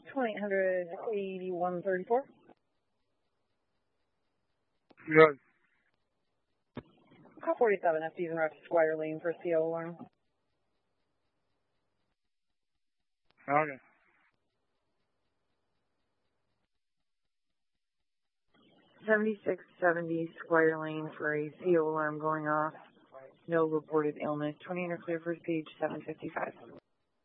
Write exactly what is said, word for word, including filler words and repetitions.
twenty-eight hundred eighty-one thirty-four. Good. Call forty-seven, F D's and Rep Squire Lane for C O alarm. Okay. seventy-six seventy Squire Lane for a C O alarm going off. No reported illness. twenty-eight hundred clear first page, seven fifty-five.